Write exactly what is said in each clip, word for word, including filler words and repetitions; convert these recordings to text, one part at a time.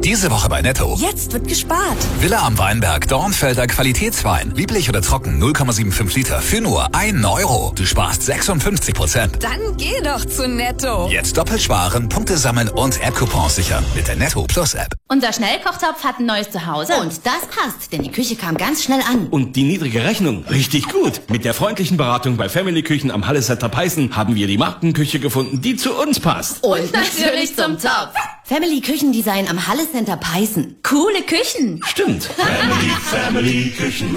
Diese Woche bei Netto. Jetzt wird gespart. Villa am Weinberg, Dornfelder Qualitätswein. Lieblich oder trocken, null Komma fünfundsiebzig Liter für nur ein Euro. Du sparst sechsundfünfzig Prozent. Dann geh doch zu Netto. Jetzt doppelt sparen, Punkte sammeln und App-Coupons sichern mit der Netto Plus App. Unser Schnellkochtopf hat ein neues Zuhause und das passt, denn die Küche kam ganz schnell an. Und die niedrige Rechnung, richtig gut. Mit der freundlichen Beratung bei Family Küchen am Halle Center Peißen haben wir die Markenküche gefunden, die zu uns passt. Und natürlich zum Topf. Family Küchendesign am Halle Center Peißen. Coole Küchen. Stimmt. Family, Family Küchen.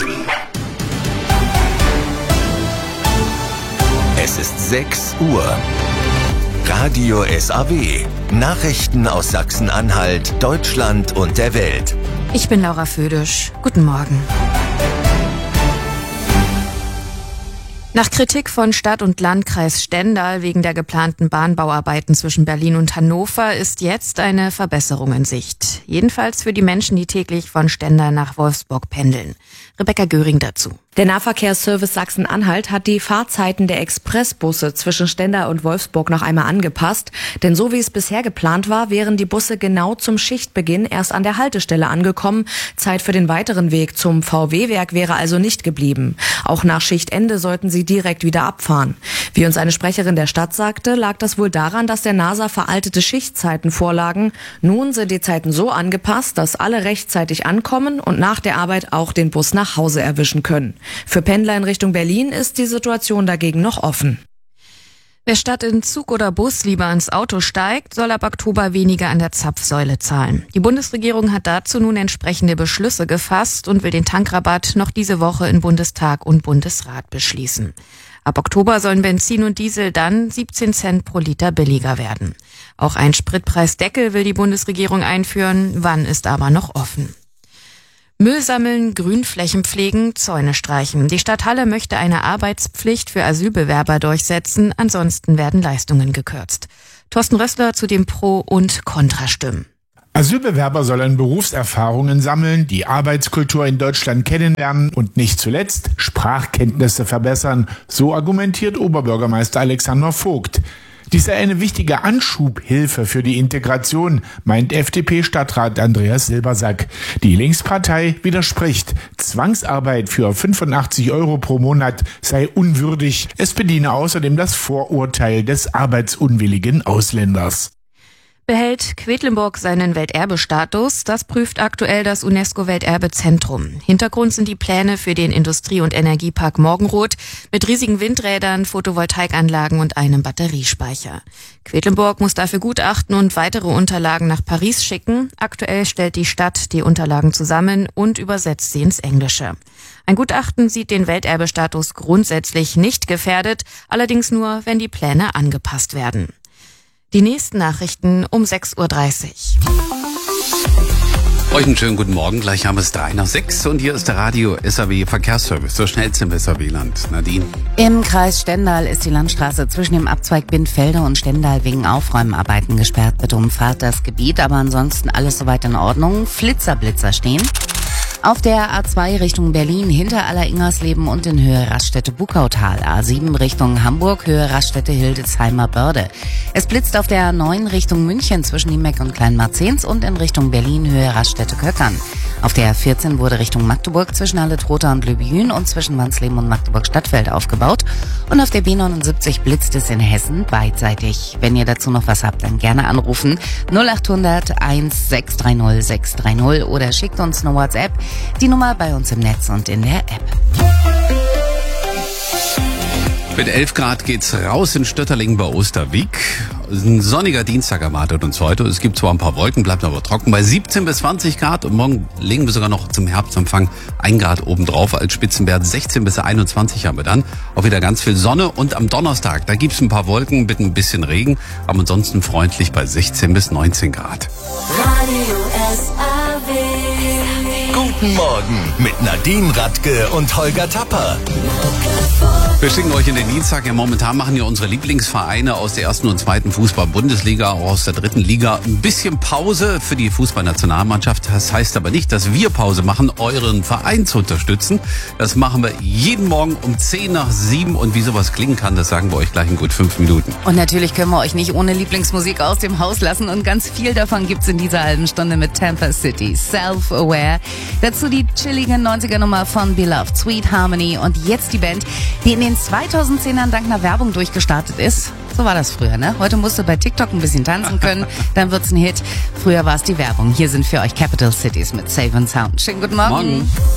Es ist sechs Uhr. Radio S A W. Nachrichten aus Sachsen-Anhalt, Deutschland und der Welt. Ich bin Laura Födisch. Guten Morgen. Nach Kritik von Stadt- und Landkreis Stendal wegen der geplanten Bahnbauarbeiten zwischen Berlin und Hannover ist jetzt eine Verbesserung in Sicht. Jedenfalls für die Menschen, die täglich von Stendal nach Wolfsburg pendeln. Rebecca Göring dazu. Der Nahverkehrsservice Sachsen-Anhalt hat die Fahrzeiten der Expressbusse zwischen Stendal und Wolfsburg noch einmal angepasst. Denn so wie es bisher geplant war, wären die Busse genau zum Schichtbeginn erst an der Haltestelle angekommen. Zeit für den weiteren Weg zum V W-Werk wäre also nicht geblieben. Auch nach Schichtende sollten sie direkt wieder abfahren. Wie uns eine Sprecherin der Stadt sagte, lag das wohl daran, dass der NASA veraltete Schichtzeiten vorlagen. Nun sind die Zeiten so angepasst, dass alle rechtzeitig ankommen und nach der Arbeit auch den Bus nach Hause erwischen können. Für Pendler in Richtung Berlin ist die Situation dagegen noch offen. Wer statt in Zug oder Bus lieber ins Auto steigt, soll ab Oktober weniger an der Zapfsäule zahlen. Die Bundesregierung hat dazu nun entsprechende Beschlüsse gefasst und will den Tankrabatt noch diese Woche in Bundestag und Bundesrat beschließen. Ab Oktober sollen Benzin und Diesel dann siebzehn Cent pro Liter billiger werden. Auch ein Spritpreisdeckel will die Bundesregierung einführen, wann ist aber noch offen. Müll sammeln, Grünflächen pflegen, Zäune streichen. Die Stadt Halle möchte eine Arbeitspflicht für Asylbewerber durchsetzen, ansonsten werden Leistungen gekürzt. Thorsten Rössler zu den Pro- und Kontrastimmen. Asylbewerber sollen Berufserfahrungen sammeln, die Arbeitskultur in Deutschland kennenlernen und nicht zuletzt Sprachkenntnisse verbessern, so argumentiert Oberbürgermeister Alexander Vogt. Dies sei eine wichtige Anschubhilfe für die Integration, meint F D P-Stadtrat Andreas Silbersack. Die Linkspartei widerspricht. Zwangsarbeit für fünfundachtzig Euro pro Monat sei unwürdig. Es bediene außerdem das Vorurteil des arbeitsunwilligen Ausländers. Behält Quedlinburg seinen Welterbestatus? Das prüft aktuell das UNESCO-Welterbezentrum. Hintergrund sind die Pläne für den Industrie- und Energiepark Morgenroth mit riesigen Windrädern, Photovoltaikanlagen und einem Batteriespeicher. Quedlinburg muss dafür Gutachten und weitere Unterlagen nach Paris schicken. Aktuell stellt die Stadt die Unterlagen zusammen und übersetzt sie ins Englische. Ein Gutachten sieht den Welterbestatus grundsätzlich nicht gefährdet, allerdings nur, wenn die Pläne angepasst werden. Die nächsten Nachrichten um sechs Uhr dreißig. Euch einen schönen guten Morgen. Gleich haben wir es drei nach sechs und hier ist der Radio S A W Verkehrsservice. So schnellste im S A W-Land. Nadine. Im Kreis Stendal ist die Landstraße zwischen dem Abzweig Bindfelde und Stendal wegen Aufräumarbeiten gesperrt. Bitte umfahrt das Gebiet, aber ansonsten alles soweit in Ordnung. Flitzerblitzer stehen. Auf der A zwei Richtung Berlin hinter Aller-Ingersleben und in Höhe Raststätte-Bukautal. A sieben Richtung Hamburg, Höhe Raststätte-Hildesheimer Börde. Es blitzt auf der A neun Richtung München zwischen Niemeck und Kleinmarzens und in Richtung Berlin, Höhe Raststätte-Köckern. Auf der A vierzehn wurde Richtung Magdeburg zwischen Halle-Trotha und Löbjün und zwischen Wansleben und Magdeburg-Stadtfeld aufgebaut. Und auf der B neunundsiebzig blitzt es in Hessen beidseitig. Wenn ihr dazu noch was habt, dann gerne anrufen. null achthundert eins sechs drei null sechs drei null oder schickt uns eine WhatsApp. Die Nummer bei uns im Netz und in der App. Mit elf Grad geht's raus in Stötterling bei Osterwieck. Ein sonniger Dienstag erwartet uns heute. Es gibt zwar ein paar Wolken, bleibt aber trocken bei siebzehn bis zwanzig Grad. Und morgen legen wir sogar noch zum Herbstanfang ein Grad obendrauf als Spitzenwert. sechzehn bis einundzwanzig haben wir dann. Auch wieder ganz viel Sonne. Und am Donnerstag, da gibt's ein paar Wolken mit ein bisschen Regen. Aber ansonsten freundlich bei sechzehn bis neunzehn Grad. Radio S A W. Guten Morgen mit Nadine Radke und Holger Tapper. Wir schicken euch in den Dienstag. Ja, momentan machen ja unsere Lieblingsvereine aus der ersten und zweiten Fußball-Bundesliga, auch aus der dritten Liga, ein bisschen Pause für die Fußballnationalmannschaft. Das heißt aber nicht, dass wir Pause machen, euren Verein zu unterstützen. Das machen wir jeden Morgen um zehn nach sieben. Und wie sowas klingen kann, das sagen wir euch gleich in gut fünf Minuten. Und natürlich können wir euch nicht ohne Lieblingsmusik aus dem Haus lassen. Und ganz viel davon gibt's in dieser halben Stunde mit Tampa City. Self-Aware. Dazu die chillige neunziger-Nummer von Beloved, Sweet Harmony. Und jetzt die Band, die in den zweitausendzehnern dank einer Werbung durchgestartet ist. So war das früher, ne? Heute musst du bei TikTok ein bisschen tanzen können, dann wird's ein Hit. Früher war es die Werbung. Hier sind für euch Capital Cities mit Save and Sound. Schönen guten Morgen. Morgen.